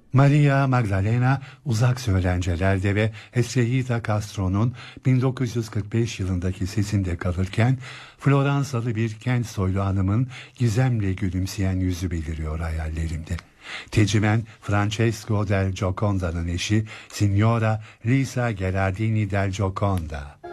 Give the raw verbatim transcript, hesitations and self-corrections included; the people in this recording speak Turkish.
Maria Magdalena uzak söylencelerde ve Estrellita Castro'nun bin dokuz yüz kırk beş yılındaki sesinde kalırken Floransalı bir kent soylu hanımın gizemle gülümseyen yüzü beliriyor hayallerimde. Tecimen Francesco del Gioconda'nın eşi Signora Lisa Gherardini del Gioconda.